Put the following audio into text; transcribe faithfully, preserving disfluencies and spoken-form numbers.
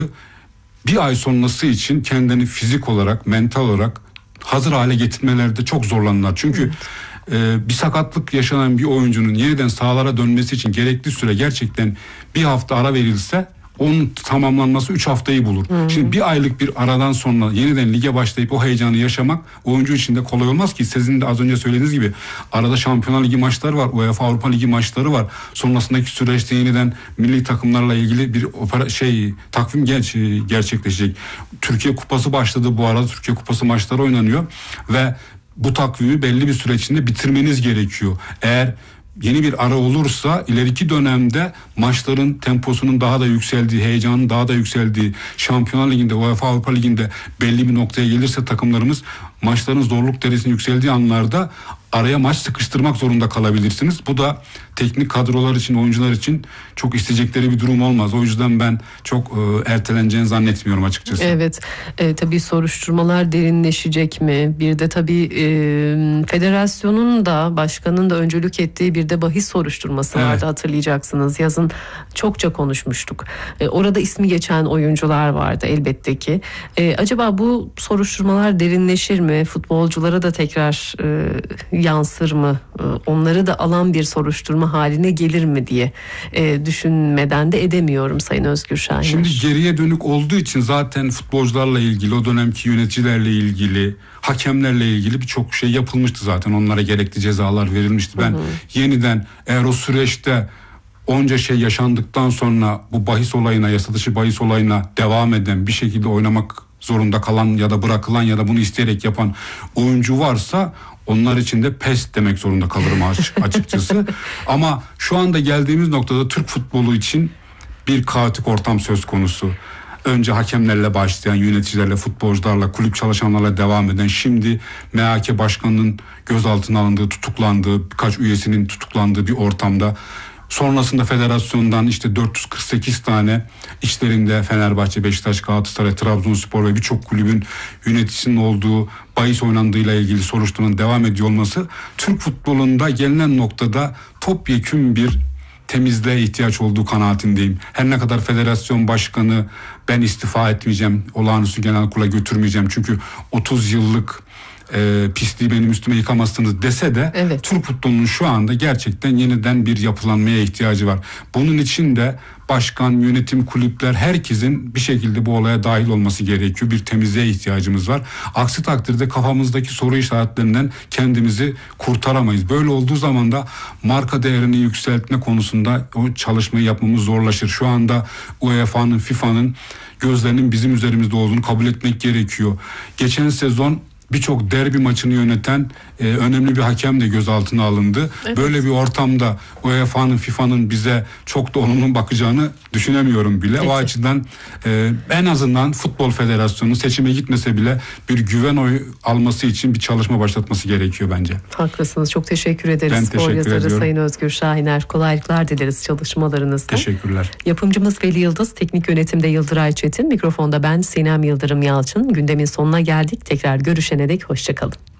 bir ay sonrası için kendini fizik olarak, mental olarak hazır hale getirmelerde çok zorlanırlar. Çünkü evet. e, bir sakatlık yaşanan bir oyuncunun yeniden sahalara dönmesi için gerekli süre gerçekten bir hafta ara verilse onun tamamlanması üç haftayı bulur. Hı hı. Şimdi bir aylık bir aradan sonra yeniden lige başlayıp o heyecanı yaşamak oyuncu için de kolay olmaz ki. Sizin de az önce söylediğiniz gibi arada Şampiyonlar Ligi maçları var, UEFA Avrupa Ligi maçları var. Sonrasındaki süreçte yeniden milli takımlarla ilgili bir opera, şey takvim ger- gerçekleşecek. Türkiye Kupası başladı bu arada. Türkiye Kupası maçları oynanıyor ve bu takvimi belli bir süre içinde bitirmeniz gerekiyor. Eğer yeni bir ara olursa ileriki dönemde maçların temposunun daha da yükseldiği, heyecanın daha da yükseldiği, Şampiyonlar Ligi'nde, UEFA Avrupa Ligi'nde belli bir noktaya gelirse takımlarımız maçların zorluk derecesinin yükseldiği anlarda araya maç sıkıştırmak zorunda kalabilirsiniz. Bu da teknik kadrolar için, oyuncular için çok isteyecekleri bir durum olmaz. O yüzden ben çok e, erteleneceğini zannetmiyorum açıkçası. Evet, e, tabii soruşturmalar derinleşecek mi? Bir de tabii e, federasyonun da, başkanın da öncülük ettiği bir de bahis soruşturması evet. vardı, hatırlayacaksınız. Yazın çokça konuşmuştuk. E, orada ismi geçen oyuncular vardı elbette ki. E, acaba bu soruşturmalar derinleşir mi? Futbolculara da tekrar e, yansır mı? E, onları da alan bir soruşturma haline gelir mi diye e, düşünmeden de edemiyorum Sayın Özgür Şahiner. Şimdi geriye dönük olduğu için zaten futbolcularla ilgili, o dönemki yöneticilerle ilgili, hakemlerle ilgili birçok şey yapılmıştı zaten. Onlara gerekli cezalar verilmişti. Ben hı hı. yeniden eğer o süreçte onca şey yaşandıktan sonra bu bahis olayına, yasa dışı bahis olayına devam eden, bir şekilde oynamak zorunda kalan ya da bırakılan ya da bunu isteyerek yapan oyuncu varsa onlar için de pes demek zorunda kalırım açıkçası. Ama şu anda geldiğimiz noktada Türk futbolu için bir kaotik ortam söz konusu. Önce hakemlerle başlayan, yöneticilerle, futbolcularla, kulüp çalışanlarla devam eden, şimdi M H K Başkanı'nın gözaltına alındığı, tutuklandığı, birkaç üyesinin tutuklandığı bir ortamda, sonrasında federasyondan işte dört yüz kırk sekiz tane işlerinde Fenerbahçe, Beşiktaş, Galatasaray, Trabzonspor ve birçok kulübün yöneticisinin olduğu bahis oynandığıyla ilgili soruşturmanın devam ediyor olması Türk futbolunda gelinen noktada topyekün bir temizliğe ihtiyaç olduğu kanaatindeyim. Her ne kadar federasyon başkanı ben istifa etmeyeceğim, olağanüstü genel kurula götürmeyeceğim çünkü otuz yıllık e, pisliği benim üstüme yıkamazsınız dese de evet. Türk futbolunun şu anda gerçekten yeniden bir yapılanmaya ihtiyacı var. Bunun için de başkan, yönetim, kulüpler, herkesin bir şekilde bu olaya dahil olması gerekiyor. Bir temizliğe ihtiyacımız var. Aksi takdirde kafamızdaki soru işaretlerinden kendimizi kurtaramayız. Böyle olduğu zaman da marka değerini yükseltme konusunda o çalışmayı yapmamız zorlaşır. Şu anda UEFA'nın, FIFA'nın gözlerinin bizim üzerimizde olduğunu kabul etmek gerekiyor. Geçen sezon birçok derbi maçını yöneten e, önemli bir hakem de gözaltına alındı. Evet. Böyle bir ortamda UEFA'nın, FIFA'nın bize çok da olumlu bakacağını düşünemiyorum bile. Peki. O açıdan e, en azından Futbol Federasyonu seçime gitmese bile bir güven oyu alması için bir çalışma başlatması gerekiyor bence. Haklısınız. Çok teşekkür ederiz. Ben teşekkür yazarı ediyorum. Sayın Özgür Şahiner. Kolaylıklar dileriz çalışmalarınızda. Teşekkürler. Yapımcımız Veli Yıldız, teknik yönetimde Yıldıray Çetin, mikrofonda ben Sinem Yıldırım Yalçın. Gündemin sonuna geldik. Tekrar görüşene dek hoşça kalın.